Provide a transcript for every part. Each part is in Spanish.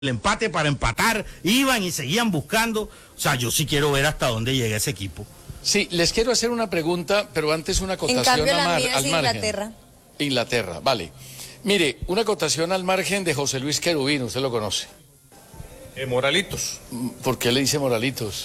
el empate para empatar, iban y seguían buscando. O sea, yo sí quiero ver hasta dónde llega ese equipo. Sí, les quiero hacer una pregunta, pero antes una acotación en cambio, la mía es al margen. Inglaterra. Inglaterra, vale. Mire, una acotación al margen de José Luis Querubín, usted lo conoce. Moralitos. ¿Por qué le dice Moralitos?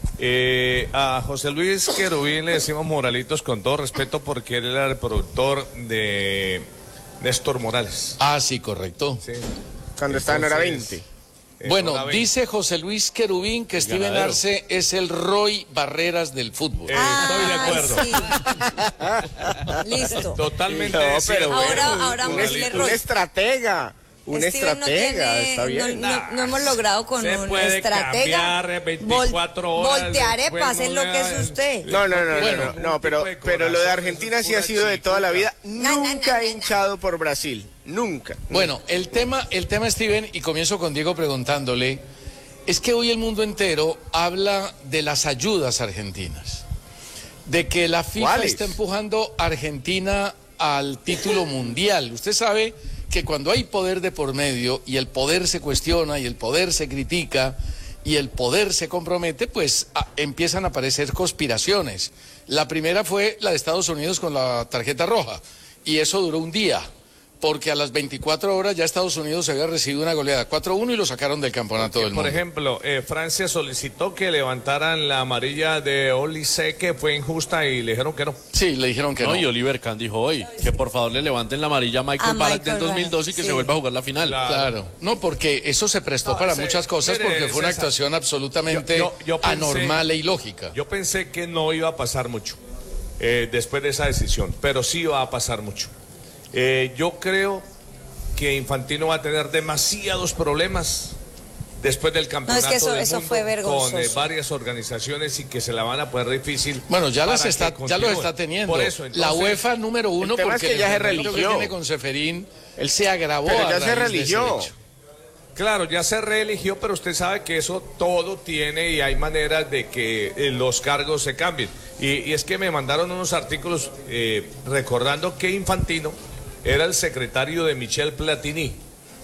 A José Luis Querubín le decimos Moralitos con todo respeto porque él era el productor de Néstor Morales. Ah, sí, correcto. Sí. Cuando estaba en hora 20. Bueno, dice José Luis Querubín que Steven Arce es el Roy Barreras del fútbol. Estoy de acuerdo. Sí. Listo. Totalmente. No, pero Ahora un Wesley Roy. estratega. Un Steven estratega, está bien. No hemos logrado con Se un puede estratega cambiar 24 horas. voltear después pase lo que es usted. No, pero lo de Argentina sí ha sido de toda la vida. Nunca he hinchado por Brasil. Nunca. Bueno, el tema, Steven, y comienzo con Diego preguntándole, es que hoy el mundo entero habla de las ayudas argentinas, de que la FIFA ¿Cuáles? está empujando a Argentina al título mundial. Usted sabe que cuando hay poder de por medio y el poder se cuestiona y el poder se critica y el poder se compromete, pues empiezan a aparecer conspiraciones. La primera fue la de Estados Unidos con la tarjeta roja y eso duró un día, porque a las 24 horas ya Estados Unidos había recibido una goleada 4-1 y lo sacaron del campeonato del mundo. Por ejemplo, Francia solicitó que levantaran la amarilla de Olise, que fue injusta, y le dijeron que no. Sí, le dijeron que no. Y Oliver Kahn dijo hoy que por favor le levanten la amarilla a Michael Ballack del 2002 y que sí. se vuelva a jugar la final. Claro. No, porque eso se prestó para muchas cosas, mire, porque fue una César, actuación absolutamente yo pensé, anormal e ilógica. Yo pensé que no iba a pasar mucho después de esa decisión, pero sí iba a pasar mucho. Yo creo que Infantino va a tener demasiados problemas después del campeonato eso del mundo fue vergonzoso. con varias organizaciones y que se la van a poner difícil. Bueno, ya los para que está continúen. teniendo. Por eso, la UEFA número uno, el tema es porque que ya el se conflicto que religió. tiene con Ceferín, él se agravó. Pero a ya raíz se de ese religió. hecho. Claro, ya se reeligió, pero usted sabe que eso todo tiene y hay maneras de que los cargos se cambien. Y es que me mandaron unos artículos recordando que Infantino era el secretario de Michel Platini.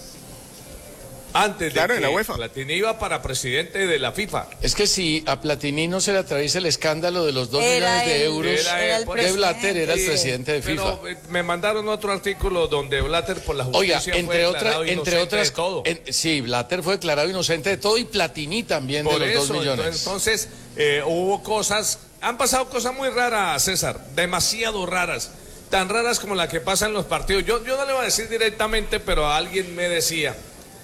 Antes de Claro, en que la UEFA. Platini iba para presidente de la FIFA. Es que si a Platini no se le atraviesa el escándalo de los 2 Era millones de él, euros, era el de Blatter era el Sí, presidente de FIFA. Pero me mandaron otro artículo donde Blatter por la justicia Oiga, fue declarado entre inocente otras de todo. sí, Blatter fue declarado inocente de todo y Platini también Por de los eso, 2 millones. entonces hubo cosas, han pasado cosas muy raras, César, demasiado raras, tan raras como la que pasa en los partidos. Yo no le voy a decir directamente, pero alguien me decía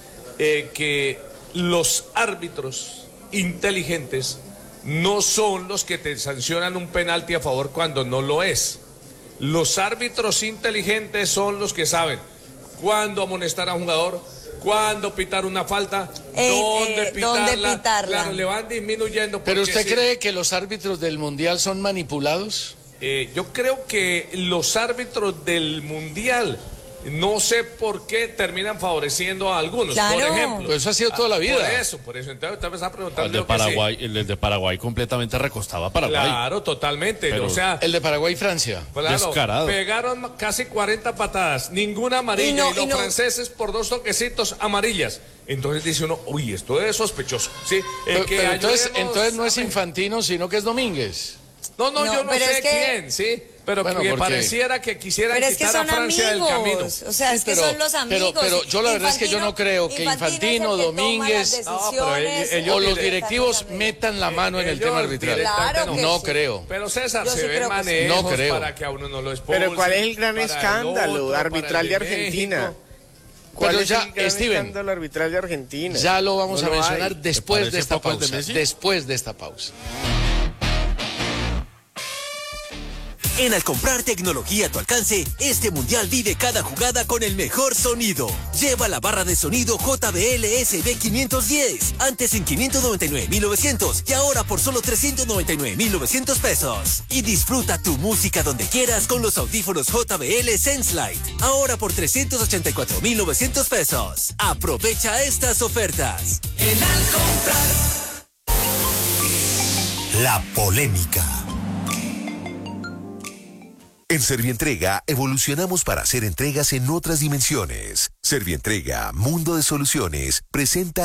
que los árbitros inteligentes no son los que te sancionan un penalti a favor cuando no lo es. Los árbitros inteligentes son los que saben cuándo amonestar a un jugador, cuándo pitar una falta, dónde pitarla. Claro, le van disminuyendo. ¿Pero porque usted cree que los árbitros del Mundial son manipulados? yo creo que los árbitros del Mundial, no sé por qué terminan favoreciendo a algunos, Claro. por ejemplo. Pues eso ha sido toda la vida. Por eso. Entonces usted me está preguntando. El de yo que sí. Paraguay, el de Paraguay completamente recostaba a Paraguay. Claro, totalmente. Pero o sea, El de Paraguay y Francia. claro, descarado. pegaron casi 40 patadas, ninguna amarilla, y los franceses por 2 toquecitos amarillas. Entonces dice uno, uy, esto es sospechoso. Sí, Pero entonces no es a- Infantino, sino que es Domínguez. No, No, yo no pero sé es que- quién, sí. Pero Bueno, que porque- pareciera que quisieran Pero es que quitar a son Francia del camino. amigos, o sea, es que Pero- son los amigos. pero yo la verdad es que yo no creo que Infantino, es el que toma Domínguez, las No, pero decisiones, o los directivos metan la mano en el Ellos tema arbitral. directamente Claro que No sí. creo. Pero César, Yo se sí ven creo que sí. manejos No creo. para que a uno no lo expulsen. Pero ¿cuál es el gran para el escándalo otro, arbitral para el de Argentina? México. ¿Cuál Pero es ya, el gran Steven, escándalo arbitral de Argentina? Ya lo vamos No a lo mencionar hay. después de parece esta poco al de pausa. Messi? Después de esta pausa. En Al comprar tecnología a tu alcance, este mundial vive cada jugada con el mejor sonido. Lleva la barra de sonido JBL SB510, antes en 599.900 y ahora por solo 399.900 pesos. Y disfruta tu música donde quieras con los audífonos JBL SenseLight, ahora por 384.900 pesos. Aprovecha estas ofertas. En Al comprar. La polémica. En Servientrega evolucionamos para hacer entregas en otras dimensiones. Servientrega, Mundo de Soluciones, presenta